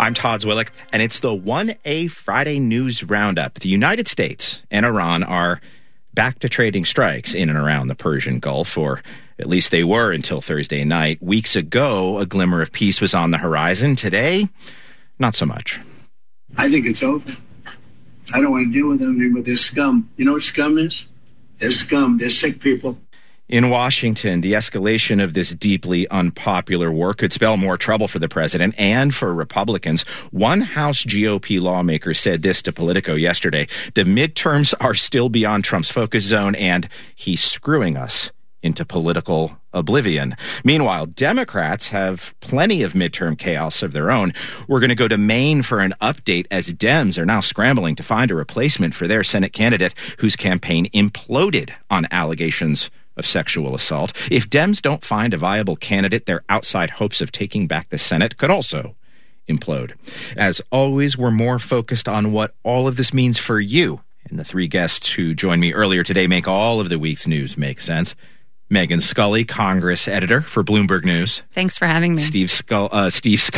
I'm Todd Zwillick, and it's the 1A Friday News Roundup. The United States and Iran are back to trading strikes in and around the Persian Gulf, or at least they were until Thursday night. Weeks ago, a glimmer of peace was on the horizon. Today, not so much. I think it's over. I don't want to deal with them anymore. They're scum. You know what scum is? They're scum. They're sick people. In Washington, the escalation of this deeply unpopular war could spell more trouble for the president and for Republicans. One House GOP lawmaker said this to Politico yesterday: the midterms are still beyond Trump's focus zone, and he's screwing us into political oblivion. Meanwhile, Democrats have plenty of midterm chaos of their own. We're going to go to Maine for an update as Dems are now scrambling to find a replacement for their Senate candidate whose campaign imploded on allegations of sexual assault. If Dems don't find a viable candidate, their outside hopes of taking back the Senate could also implode. As always, we're more focused on what all of this means for you. And the three guests who joined me earlier today make all of the week's news make sense. Megan Scully, Congress editor for Bloomberg News. Thanks for having me. Steve Scully,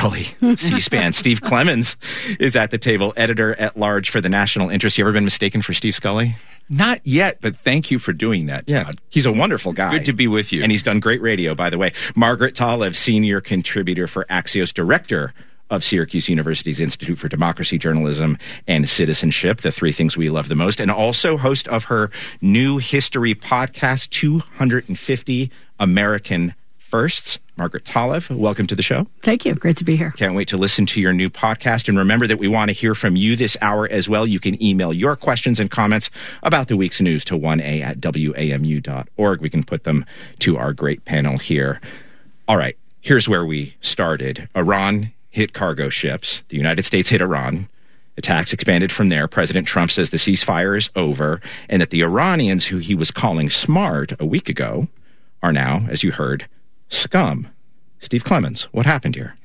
C-SPAN. Steve Clemons is at the table, editor-at-large for the National Interest. You ever been mistaken for Steve Scully? Not yet, but thank you for doing that, Todd. Yeah, he's a wonderful guy. Good to be with you. And he's done great radio, by the way. Margaret Talev, senior contributor for Axios, director of Syracuse University's Institute for Democracy, Journalism, and Citizenship, the three things we love the most, and also host of her new history podcast, 250 American Firsts. Margaret Talev, welcome to the show. Thank you. Great to be here. Can't wait to listen to your new podcast. And remember that we want to hear from you this hour as well. You can email your questions and comments about the week's news to 1a@wamu.org. We can put them to our great panel here. All right, here's where we started. Iran hit cargo ships. The United States hit Iran. Attacks expanded from there. President Trump says the ceasefire is over and that the Iranians, who he was calling smart a week ago, are now, as you heard, scum. Steve Clemons, what happened here?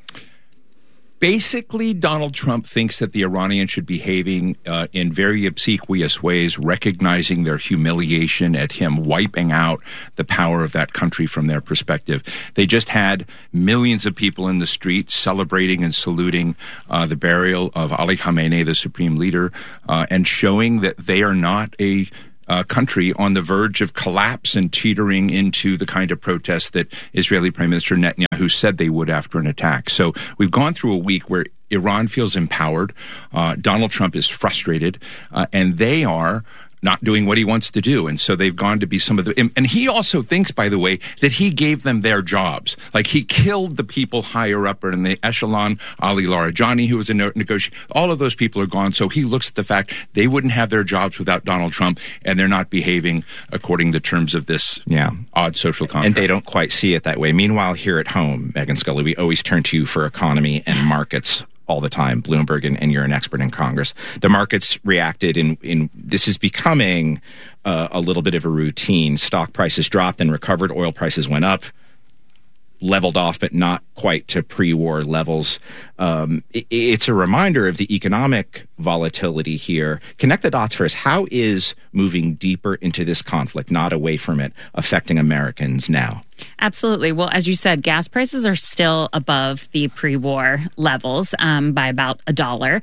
Basically, Donald Trump thinks that the Iranians should be behaving in very obsequious ways, recognizing their humiliation at him wiping out the power of that country from their perspective. They just had millions of people in the streets celebrating and saluting the burial of Ali Khamenei, the supreme leader, and showing that they are not a country on the verge of collapse and teetering into the kind of protest that Israeli Prime Minister Netanyahu said they would after an attack. So we've gone through a week where Iran feels empowered, Donald Trump is frustrated, and they are not doing what he wants to do. And so they've gone to be some of the... And he also thinks, by the way, that he gave them their jobs. Like, he killed the people higher up in the echelon, Ali Larijani, who was a negotiator. All of those people are gone. So he looks at the fact they wouldn't have their jobs without Donald Trump, and they're not behaving according to the terms of this odd social contract. And they don't quite see it that way. Meanwhile, here at home, Megan Scully, we always turn to you for economy and markets all the time, Bloomberg, and you're an expert in Congress. The markets reacted in this is becoming a little bit of a routine. Stock prices dropped and recovered. Oil prices went up, leveled off, but not quite to pre-war levels. It's a reminder of the economic volatility here. Connect the dots for us. How is moving deeper into this conflict, not away from it, affecting Americans now? Absolutely. Well, as you said, gas prices are still above the pre-war levels by about $1.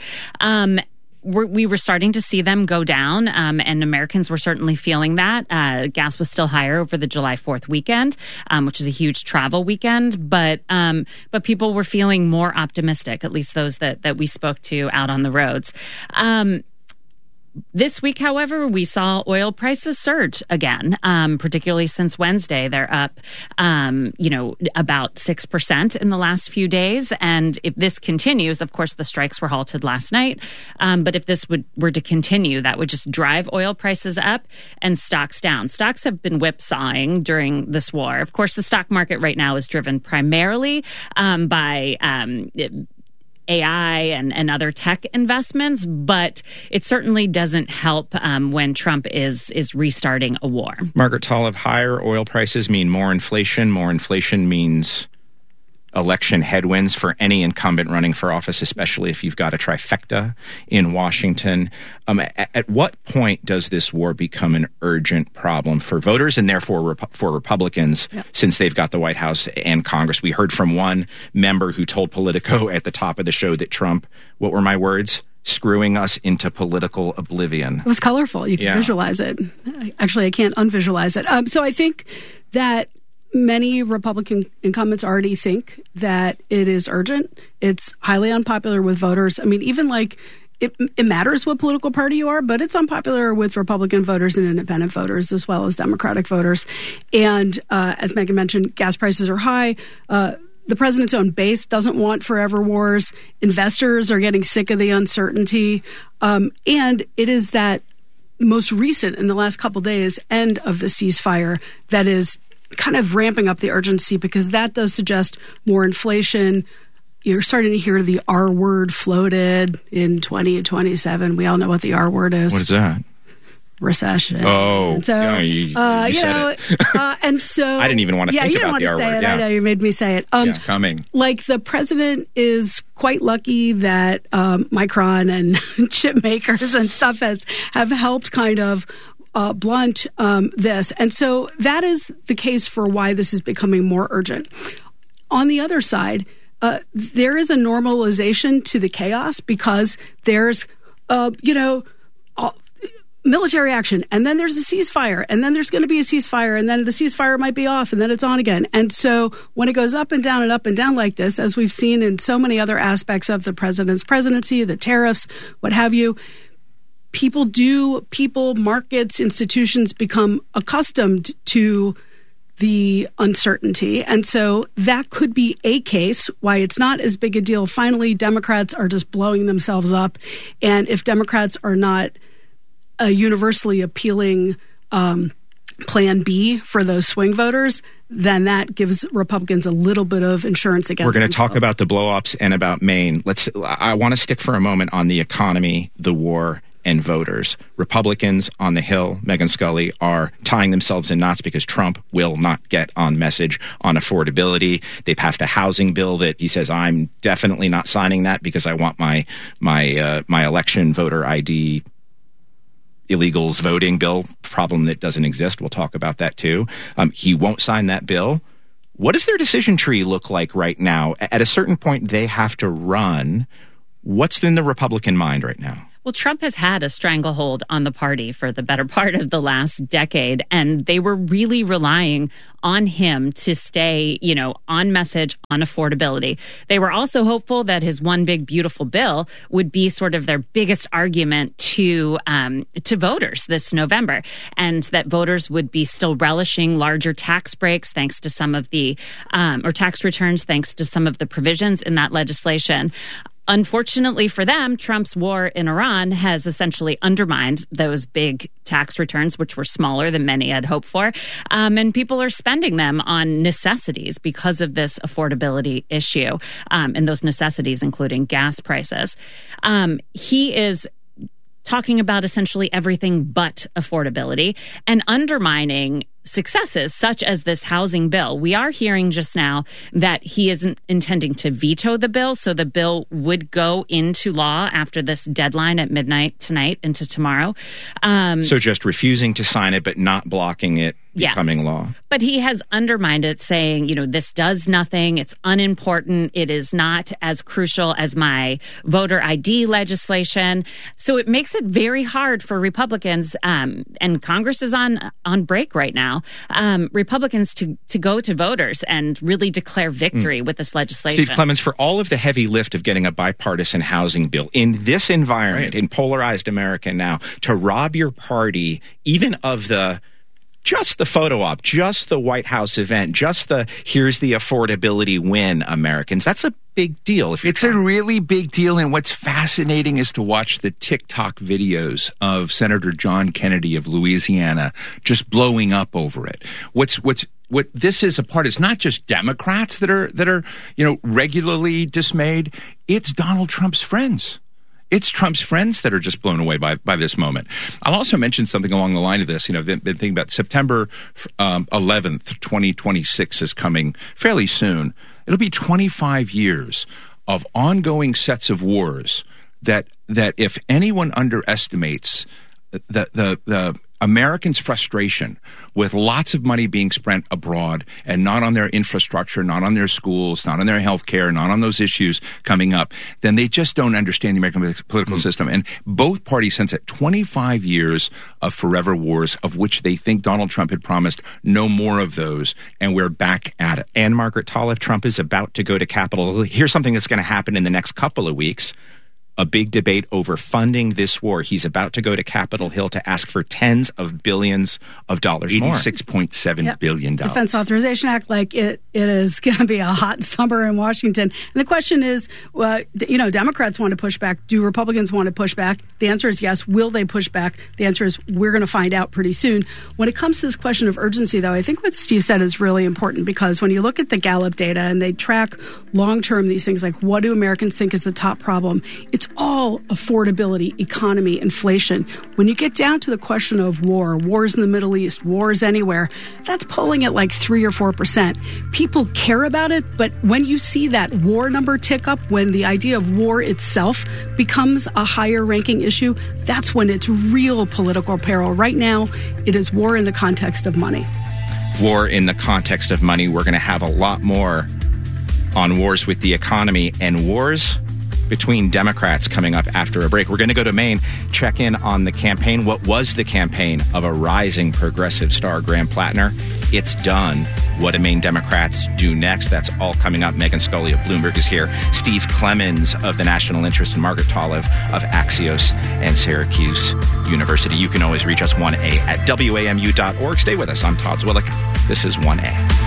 We were starting to see them go down, and Americans were certainly feeling that. Gas was still higher over the July 4th weekend, which is a huge travel weekend, but people were feeling more optimistic, at least those that we spoke to out on the roads. This week, however, we saw oil prices surge again, particularly since Wednesday. They're up, about 6% in the last few days. And if this continues, of course, the strikes were halted last night. But if this were to continue, that would just drive oil prices up and stocks down. Stocks have been whipsawing during this war. Of course, the stock market right now is driven primarily by AI and other tech investments, but it certainly doesn't help when Trump is restarting a war. Margaret Talev, higher oil prices mean more inflation. More inflation means election headwinds for any incumbent running for office, especially if you've got a trifecta in Washington. At what point does this war become an urgent problem for voters and therefore for Republicans, since they've got the White House and Congress? We heard from one member who told Politico at the top of the show that Trump, what were my words? Screwing us into political oblivion. It was colorful. You can visualize it. Actually, I can't unvisualize it. So I think that many Republican incumbents already think that it is urgent. It's highly unpopular with voters. I mean, even like it matters what political party you are, but it's unpopular with Republican voters and independent voters as well as Democratic voters. And as Megyn mentioned, gas prices are high. The president's own base doesn't want forever wars. Investors are getting sick of the uncertainty. And it is that most recent, in the last couple days, end of the ceasefire that is kind of ramping up the urgency, because that does suggest more inflation. You're starting to hear the R word floated in 2027. We all know what the R word is. What is that? Recession. Oh, and so, you said it. And so I didn't even want to think about the R word. I know, you made me say it. It's coming. Like, the president is quite lucky that Micron and chip makers and stuff have helped kind of blunt this. And so that is the case for why this is becoming more urgent. On the other side, there is a normalization to the chaos, because there's, military action, and then there's a ceasefire, and then there's going to be a ceasefire, and then the ceasefire might be off, and then it's on again. And so when it goes up and down like this, as we've seen in so many other aspects of the president's presidency, the tariffs, what have you, people, markets, institutions become accustomed to the uncertainty. And so that could be a case why it's not as big a deal. Finally, Democrats are just blowing themselves up. And if Democrats are not a universally appealing plan B for those swing voters, then that gives Republicans a little bit of insurance against We're going to themselves. talk about the blow-ups and about Maine. I want to stick for a moment on the economy, the war, and voters. Republicans on the Hill, Megyn Scully, are tying themselves in knots because Trump will not get on message on affordability. They passed a housing bill that he says, I'm definitely not signing that because I want my election voter ID illegals voting bill, problem that doesn't exist. We'll talk about that too. He won't sign that bill. What does their decision tree look like right now? At a certain point, they have to run. What's in the Republican mind right now? Well, Trump has had a stranglehold on the party for the better part of the last decade, and they were really relying on him to stay, on message on affordability. They were also hopeful that his One Big Beautiful Bill would be sort of their biggest argument to voters this November, and that voters would be still relishing larger tax breaks thanks to some of the or tax returns thanks to some of the provisions in that legislation. Unfortunately for them, Trump's war in Iran has essentially undermined those big tax returns, which were smaller than many had hoped for. And people are spending them on necessities because of this affordability issue, and those necessities including gas prices. He is talking about essentially everything but affordability and undermining successes such as this housing bill. We are hearing just now that he isn't intending to veto the bill, so the bill would go into law after this deadline at midnight tonight into tomorrow. So just refusing to sign it but not blocking it becoming law. But he has undermined it, saying, this does nothing, it's unimportant, it is not as crucial as my voter ID legislation. So it makes it very hard for Republicans, and Congress is on break right now, Republicans to go to voters and really declare victory with this legislation. Steve Clemons, for all of the heavy lift of getting a bipartisan housing bill in this environment, in polarized America now, to rob your party even of just the photo op, just the White House event, just here's the affordability win, Americans. That's a big deal. It's a really big deal. And what's fascinating is to watch the TikTok videos of Senator John Kennedy of Louisiana just blowing up over it. What this is a part, it's not just Democrats that are regularly dismayed. It's Donald Trump's friends. It's Trump's friends that are just blown away by this moment. I'll also mention something along the line of this. I've been thinking about September 11th, 2026 is coming fairly soon. It'll be 25 years of ongoing sets of wars that if anyone underestimates the Americans' frustration with lots of money being spent abroad and not on their infrastructure, not on their schools, not on their health care, not on those issues coming up, then they just don't understand the American political system. And both parties sense it. 25 years of forever wars, of which they think Donald Trump had promised no more of those, and we're back at it. And Margaret Toliff, Trump is about to go to Capitol Hill. Here's something that's going to happen in the next couple of weeks. A big debate over funding this war. He's about to go to Capitol Hill to ask for tens of billions of dollars more. $86.7 billion. Defense Authorization Act, like it is going to be a hot summer in Washington. And the question is, Democrats want to push back. Do Republicans want to push back? The answer is yes. Will they push back? The answer is we're going to find out pretty soon. When it comes to this question of urgency, though, I think what Steve said is really important, because when you look at the Gallup data and they track long-term these things like what do Americans think is the top problem, it's all affordability, economy, inflation. When you get down to the question of wars in the Middle East, wars anywhere, that's polling at like 3 or 4%. People care about it, but when you see that war number tick up, when the idea of war itself becomes a higher ranking issue, that's when it's real political peril. Right now, it is war in the context of money. War in the context of money. We're going to have a lot more on wars with the economy and wars between Democrats coming up after a break. We're going to go to Maine, check in on the campaign. What was the campaign of a rising progressive star, Graham Plattner? It's done. What do Maine Democrats do next? That's all coming up. Megan Scully of Bloomberg is here. Steve Clemens of the National Interest and Margaret Toliff of Axios and Syracuse University. You can always reach us 1A at WAMU.org. Stay with us. I'm Todd Zwillich. This is 1A.